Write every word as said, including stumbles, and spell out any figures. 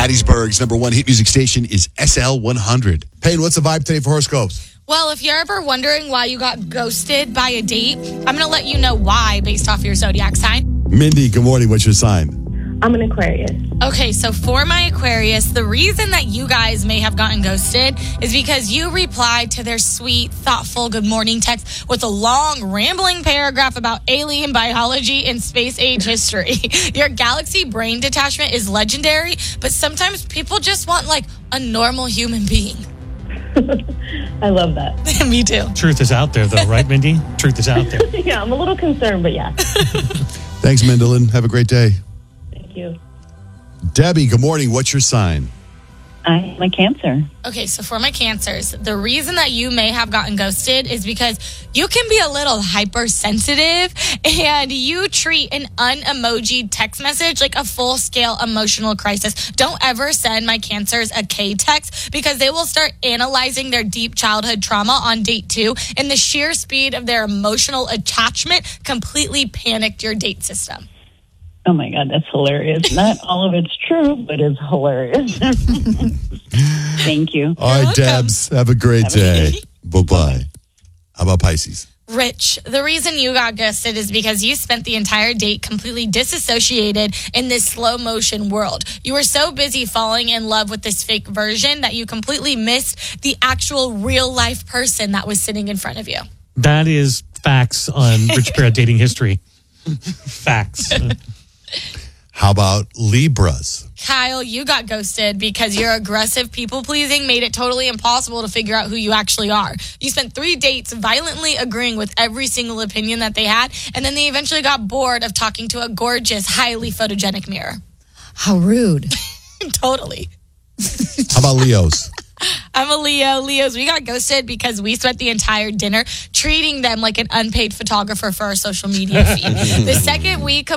Hattiesburg's number one hit music station is S L one hundred. Payne, what's the vibe today for horoscopes? Well, if you're ever wondering why you got ghosted by a date, I'm going to let you know why based off your zodiac sign. Mindy, good morning. What's your sign? I'm an Aquarius. Okay, so for my Aquarius, the reason that you guys may have gotten ghosted is because you replied to their sweet, thoughtful good morning text with a long, rambling paragraph about alien biology and space-age history. Your galaxy brain detachment is legendary, but sometimes people just want, like, a normal human being. I love that. Me too. Truth is out there, though, right, Mindy? Truth is out there. Yeah, I'm a little concerned, but yeah. Thanks, Mendelin. Have a great day. Thank you. Debbie, good morning. What's your sign? I'm a Cancer. Okay, so for my Cancers, the reason that you may have gotten ghosted is because you can be a little hypersensitive and you treat an unemoji text message like a full-scale emotional crisis. Don't ever send my Cancers a K text because they will start analyzing their deep childhood trauma on date two, and the sheer speed of their emotional attachment completely panicked your date system. Oh, my God, that's hilarious. Not all of it's true, but it's hilarious. Thank you. All right, welcome. Debs. Have a great Have a day. good Bye-bye. How about Pisces? Rich, the reason you got ghosted is because you spent the entire date completely disassociated in this slow motion world. You were so busy falling in love with this fake version that you completely missed the actual real life person that was sitting in front of you. That is facts on Rich Parrott dating history. Facts. How about Libras? Kyle, you got ghosted because your aggressive people-pleasing made it totally impossible to figure out who you actually are. You spent three dates violently agreeing with every single opinion that they had, and then they eventually got bored of talking to a gorgeous, highly photogenic mirror. How rude. Totally. How about Leos? I'm a Leo. Leos, we got ghosted because we spent the entire dinner treating them like an unpaid photographer for our social media feed. The second we